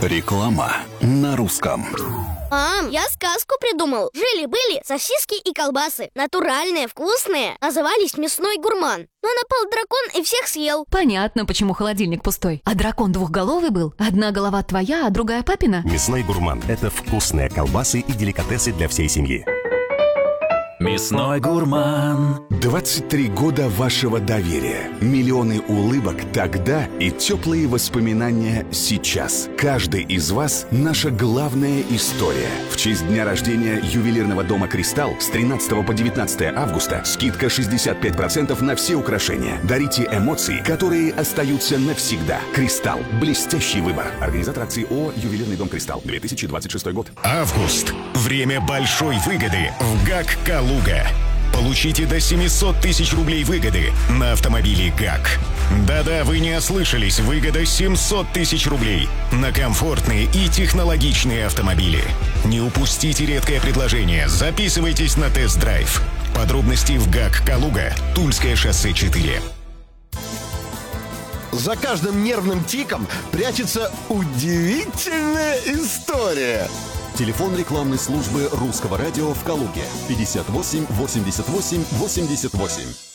Реклама на русском. Мам, я сказку придумал. Жили-были сосиски и колбасы. Натуральные, вкусные. Назывались «Мясной гурман». Но напал дракон и всех съел. Понятно, почему холодильник пустой. А дракон двухголовый был? Одна голова твоя, а другая папина? Мясной гурман – это вкусные колбасы и деликатесы для всей семьи. Мясной гурман. 23 года вашего доверия. Миллионы улыбок тогда и теплые воспоминания сейчас. Каждый из вас – наша главная история. В честь дня рождения ювелирного дома «Кристалл» с 13 по 19 августа скидка 65% на все украшения. Дарите эмоции, которые остаются навсегда. «Кристалл» – блестящий выбор. Организатор акции ООО «Ювелирный дом Кристалл», 2026 год. Август. Время большой выгоды в ГАК «Калуга». Получите до 700 тысяч рублей выгоды на автомобили ГАК. Да-да, вы не ослышались. Выгода 700 тысяч рублей на комфортные и технологичные автомобили. Не упустите редкое предложение. Записывайтесь на тест-драйв. Подробности в ГАК «Калуга», Тульское шоссе 4. За каждым нервным тиком прячется удивительная история. Телефон рекламной службы русского радио в Калуге. 58 88 88.